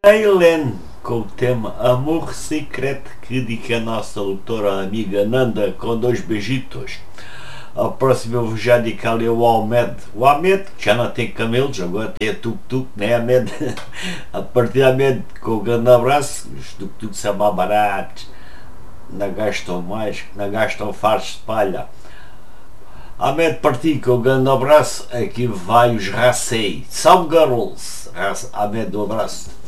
A Helene, com o tema Amor Secreto, que dedica a nossa doutora amiga Nanda, com 2 beijitos. A próxima eu vou já dedicar ali ao Ahmed. O Ahmed, que já não tem camelos, agora tem a tuk-tuk, né, Ahmed? A partir de Ahmed, com o grande abraço, os tuk-tuks são mais baratos, não gastam mais, não gastam fardos de palha. Ahmed, partir com o grande abraço, aqui vai os Racei. Salve, Girls! Ahmed, um abraço.